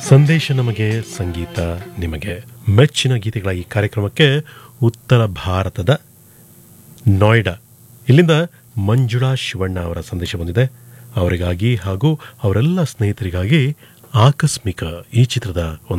ಸಂದೇಶ ನಮಗೆ, ಸಂಗೀತ ನಿಮಗೆ. ಮೆಚ್ಚಿನ ಗೀತೆಗಳ ಈ ಕಾರ್ಯಕ್ರಮಕ್ಕೆ ಉತ್ತರ ಭಾರತದ ನೋಯ್ಡಾ ಇಲ್ಲಿಂದ ಮಂಜುಳಾ ಶಿವಣ್ಣ ಅವರ ಸಂದೇಶ ಬಂದಿದೆ. ಅವರಿಗಾಗಿ ಹಾಗೂ ಅವರೆಲ್ಲ ಸ್ನೇಹಿತರಿಗಾಗಿ ಆಕಸ್ಮಿಕ ಈ ಚಿತ್ರದ ಒಂದು